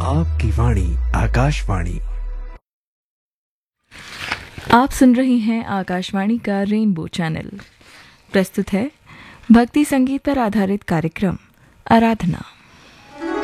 आपकी वाणी आकाशवाणी। आप सुन रही हैं आकाशवाणी का रेनबो चैनल। प्रस्तुत है भक्ति संगीत पर आधारित कार्यक्रम आराधना।